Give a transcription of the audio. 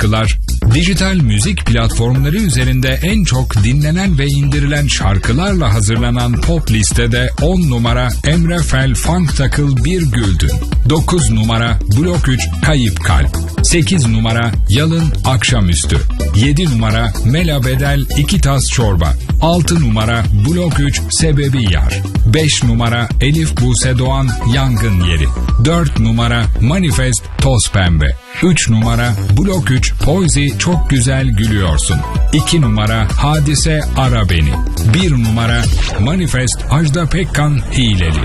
şarkılar, dijital müzik platformları üzerinde en çok dinlenen ve indirilen şarkılarla hazırlanan pop listede 10 numara Emre Fel Funk Takıl Bir Güldün, 9 numara Blok 3 Kayıp Kalp, 8 numara Yalın Akşamüstü, 7 numara Mela Bedel 2 Tas Çorba, 6 numara Blok 3 Sebebi Yar, 5 numara Elif Buse Doğan Yangın Yeri, 4 numara Manifest Toz Pembe, 3 numara Blok 3 Poizi Çok Güzel Gülüyorsun, 2 numara Hadise Ara Beni, 1 numara Manifest Ajda Pekkan Hileli.